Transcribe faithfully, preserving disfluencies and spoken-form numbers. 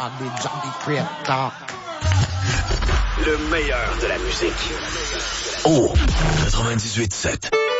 Le meilleur de la musique. Oh, quatre-vingt-dix-huit sept.